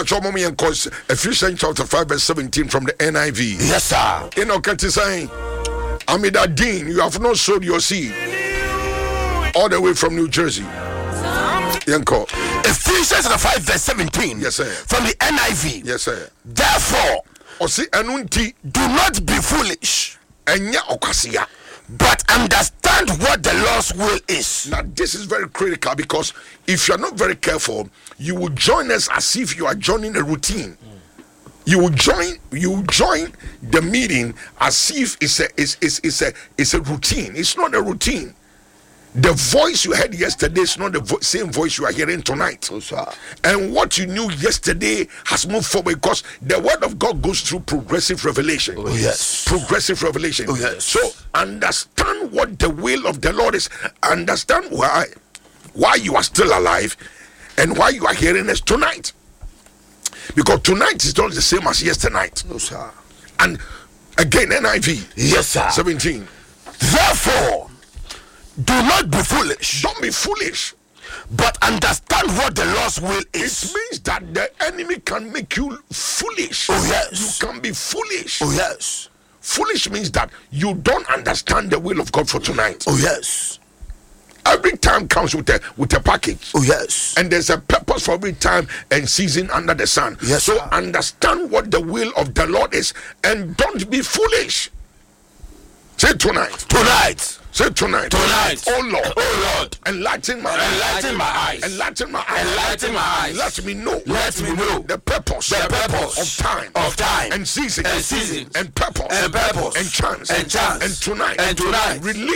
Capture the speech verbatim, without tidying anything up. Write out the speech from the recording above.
Pacho Mommy and Cause Ephesians chapter five, verse seventeen from the N I V. Yes, sir. You know, can't you say, Amida Dean, you have not sowed your seed all the way from New Jersey. Yanko. Ephesians five, verse seventeen. Yes, sir. From the N I V. Yes, sir. Therefore, Osi Enunti, do not be foolish, Enya Okasia. but understand what the Lord's will is. Now, this is very critical because if you're not very careful, you will join us as if you are joining a routine. You will join. You will join the meeting as if it's a it's, it's, it's a it's a routine. It's not a routine. The voice you heard yesterday is not the vo- same voice you are hearing tonight. Oh, sir. And what you knew yesterday has moved forward because the word of God goes through progressive revelation. Oh, yes. Progressive revelation. Oh, yes. So understand what the will of the Lord is. Understand why why you are still alive and why you are hearing us tonight. Because tonight is not the same as yesterday. Oh, sir. And again, N I V. Yes, sir. seventeen. Therefore, do not be foolish, Don't be foolish. but understand what the Lord's will It is. means that the enemy can make you foolish. Oh, yes. You can be foolish. Oh, yes. Foolish means that you don't understand the will of God for tonight. Oh, yes. Every time comes with a with a package. Oh, yes. And there's a purpose for every time and season under the sun. Yes, so sir. understand what the will of the Lord is and don't be foolish. Say tonight. Tonight. Say tonight. Tonight. Oh Lord. Oh, Lord. Enlighten my Enlighten my eyes. Enlighten my eyes. Enlighten my eyes. Let me know. Let me know the purpose. the purpose of time. of time And season. and seasons And purpose. and purpose And chance. and chance And tonight. and tonight. Release